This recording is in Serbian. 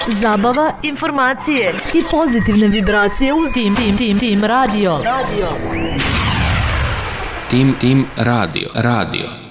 Zabava, informacije i pozitivne vibracije uz Tim Radio. Tim Radio.